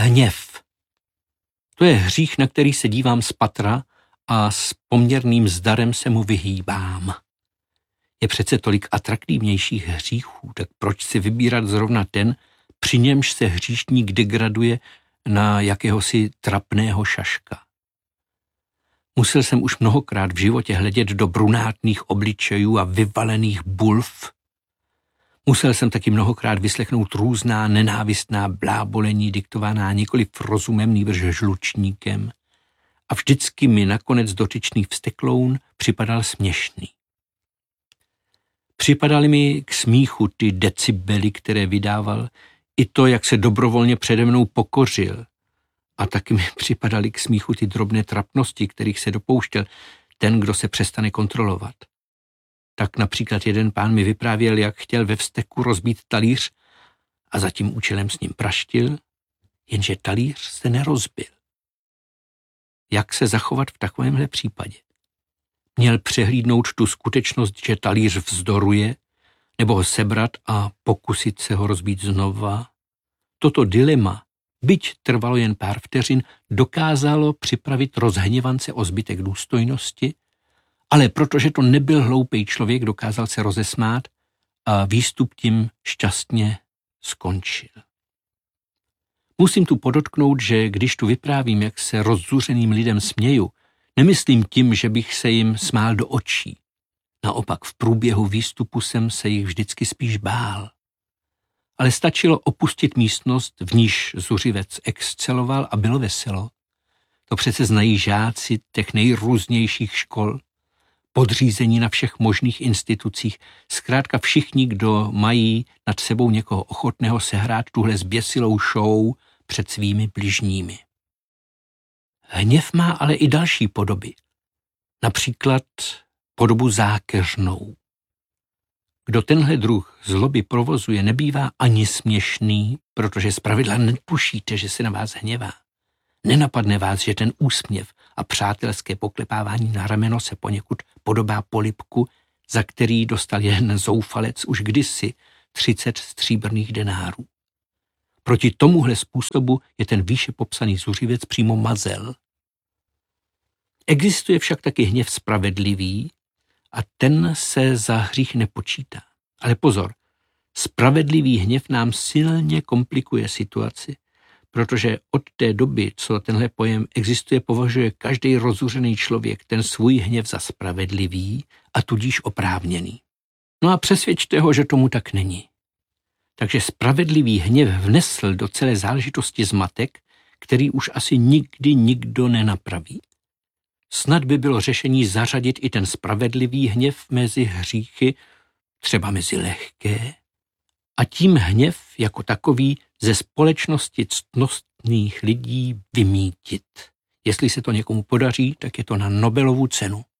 Hněv. To je hřích, na který se dívám z patra a s poměrným zdarem se mu vyhýbám. Je přece tolik atraktivnějších hříchů, tak proč si vybírat zrovna ten, při němž se hříšník degraduje na jakéhosi trapného šaška. Musel jsem už mnohokrát v životě hledět do brunátných obličejů a vyvalených bulv. Musel jsem taky mnohokrát vyslechnout různá nenávistná blábolení diktovaná nikoliv rozumem, nýbrž žlučníkem. A vždycky mi nakonec dotyčný vztekloun připadal směšný. Připadaly mi k smíchu ty decibely, které vydával, i to, jak se dobrovolně přede mnou pokořil. A taky mi připadaly k smíchu ty drobné trapnosti, kterých se dopouštěl ten, kdo se přestane kontrolovat. Tak například jeden pán mi vyprávěl, jak chtěl ve vzteku rozbít talíř a za tím účelem s ním praštil, jenže talíř se nerozbil. Jak se zachovat v takovémhle případě? Měl přehlídnout tu skutečnost, že talíř vzdoruje, nebo ho sebrat a pokusit se ho rozbít znova? Toto dilema, byť trvalo jen pár vteřin, dokázalo připravit rozhněvance o zbytek důstojnosti, ale protože to nebyl hloupý člověk, dokázal se rozesmát a výstup tím šťastně skončil. Musím tu podotknout, že když tu vyprávím, jak se rozzuřeným lidem směju, nemyslím tím, že bych se jim smál do očí. Naopak v průběhu výstupu jsem se jich vždycky spíš bál. Ale stačilo opustit místnost, v níž zuřivec exceloval a bylo veselo. To přece znají žáci těch nejrůznějších škol, podřízení na všech možných institucích, zkrátka všichni, kdo mají nad sebou někoho ochotného sehrát tuhle zběsilou show před svými bližními. Hněv má ale i další podoby. Například podobu zákeřnou. Kdo tenhle druh zloby provozuje, nebývá ani směšný, protože zpravidla netušíte, že se na vás hněvá. Nenapadne vás, že ten úsměv a přátelské poklepávání na rameno se poněkud podobá polibku, za který dostal jeden zoufalec už kdysi 30 stříbrných denárů. Proti tomuhle způsobu je ten výše popsaný zuřivec přímo mazel. Existuje však taky hněv spravedlivý a ten se za hřích nepočítá. Ale pozor, spravedlivý hněv nám silně komplikuje situaci, protože od té doby, co tenhle pojem existuje, považuje každý rozuřený člověk ten svůj hněv za spravedlivý a tudíž oprávněný. No a přesvědčte ho, že tomu tak není. Takže spravedlivý hněv vnesl do celé záležitosti zmatek, který už asi nikdy nikdo nenapraví. Snad by bylo řešení zařadit i ten spravedlivý hněv mezi hříchy, třeba mezi lehké, a tím hněv jako takový ze společnosti ctnostných lidí vymítit. Jestli se to někomu podaří, tak je to na Nobelovu cenu.